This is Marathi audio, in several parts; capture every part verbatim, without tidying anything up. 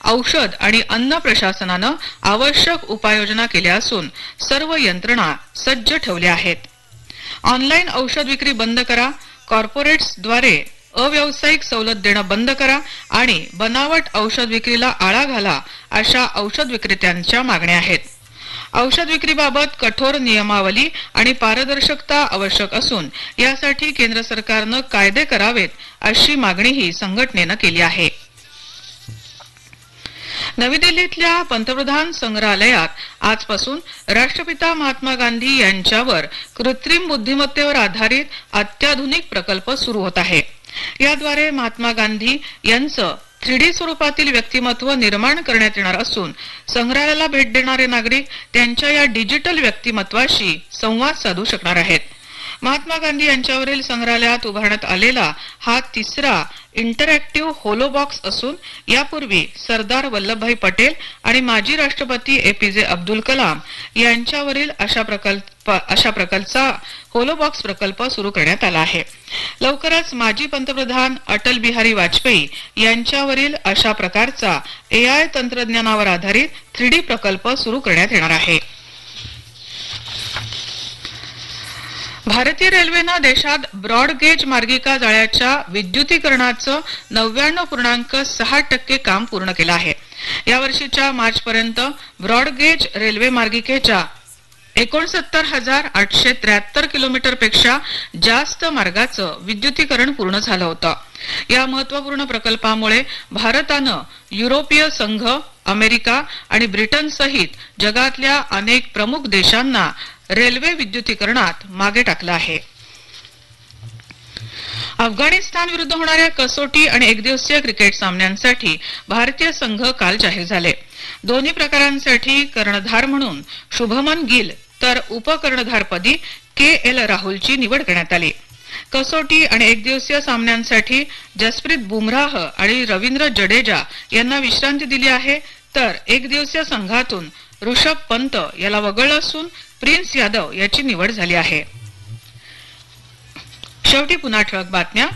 औषध आणि अन्न प्रशासनानं आवश्यक उपाययोजना केल्या असून सर्व यंत्रणा सज्ज ठेवल्या आहेत. ऑनलाईन औषध विक्री बंद करा, कॉर्पोरेट्सद्वारे अव्यावसायिक सवलत देणं बंद करा आणि बनावट औषध विक्रीला आळा घाला अशा औषध विक्रेत्यांच्या मागण्या आहेत. औषध विक्रीबाबत कठोर नियमावली आणि पारदर्शकता आवश्यक असून यासाठी केंद्र सरकारनं कायदे करावेत अशी मागणीही संघटनेनं केली आहे. नवी दिल्लीतल्या पंतप्रधान संग्रहालयात आजपासून राष्ट्रपिता महात्मा गांधी यांच्यावर कृत्रिम बुद्धिमत्तेवर आधारित अत्याधुनिक प्रकल्प सुरू होत आहे. याद्वारे महात्मा गांधी यांचं थ्री डी स्वरूपातील व्यक्तिमत्व निर्माण करण्यात येणार असून संग्रहालयाला भेट देणारे नागरिक त्यांच्या या डिजिटल व्यक्तिमत्वाशी संवाद साधू शकणार आहेत. महात्मा गांधी यांच्यावरील संग्रहालयात उभारण्यात आलेला हा तिसरा इंटरॅक्टिव्ह होलो बॉक्स असून यापूर्वी सरदार वल्लभभाई पटेल आणि माजी राष्ट्रपती एपीजे अब्दुल कलाम यांच्यावरील अशा प्रकल्प अशा प्रकारचा होलो बॉक्स प्रकल्प सुरू करण्यात आला आहे. लवकरच माजी पंतप्रधान अटल बिहारी वाजपेयी यांच्यावरील अशा प्रकारचा एआय तंत्रज्ञानावर आधारित थ्री डी प्रकल्प सुरू करण्यात येणार आहे. भारतीय रेल्वेनं देशात ब्रॉडगेज मार्गिका जाळ्याच्या विद्युतीकरणाचं नव्याण्णव पूर्णांक सहा टक्के काम पूर्ण केलं आहे. या वर्षीच्या मार्च पर्यंत ब्रॉडगेज रेल्वे मार्गिकेच्या एकोणसत्तर हजार आठशे त्र्याहत्तर किलोमीटर पेक्षा जास्त मार्गाचं विद्युतीकरण पूर्ण झालं होतं. या महत्वपूर्ण प्रकल्पामुळे भारतानं युरोपीय संघ, अमेरिका आणि ब्रिटन सहित जगातल्या अनेक प्रमुख देशांना रेल्वे विद्युतीकरणात मागे टाकलं आहे. अफगाणिस्तान विरुद्ध होणाऱ्या कसोटी आणि एकदिवसीय क्रिकेट सामन्यांसाठी भारतीय संघ काल जाहीर झाले. दोन्ही प्रकारांसाठी कर्णधार म्हणून शुभमन गिल तर उपकर्णधारपदी के एल राहुलची निवड करण्यात आली. कसोटी आणि एकदिवसीय सामन्यांसाठी जसप्रीत बुमराह आणि रवींद्र जडेजा यांना विश्रांती दिली आहे, तर एकदिवसीय संघातून ऋषभ पंत याला वगळलं असून प्रिन्स यादव याची निवड झाली आहे. शेवटी पुन्हा ठळक बातम्या.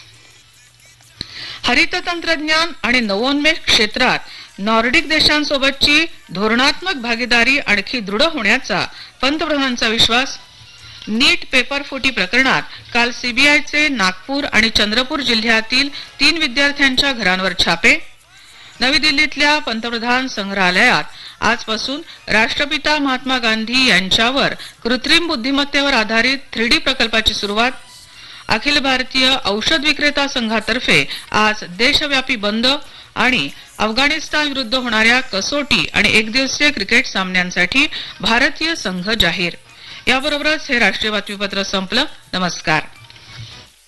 हरित तंत्रज्ञान आणि नवोन्मेष क्षेत्रात नॉर्डिक देशांसोबतची धोरणात्मक भागीदारी आणखी दृढ होण्याचा पंतप्रधानांचा विश्वास. नीट पेपर फुटी प्रकरणात काल सीबीआयचे नागपूर आणि चंद्रपूर जिल्ह्यातील तीन विद्यार्थ्यांच्या घरांवर छापे. नवी दिल्लीतल्या पंतप्रधान संग्रहालयात आजपासून राष्ट्रपिता महात्मा गांधी यांच्यावर कृत्रिम बुद्धिमत्तेवर आधारित थ्री डी प्रकल्पाची सुरुवात. अखिल भारतीय औषध विक्रेता संघातर्फे आज देशव्यापी बंद आणि अफगाणिस्तान विरुद्ध होणाऱ्या कसोटी आणि एकदिवसीय क्रिकेट सामन्यांसाठी भारतीय संघ जाहीर. याबरोबरच हे राष्ट्रीय बातमीपत्र संपलं. नमस्कार.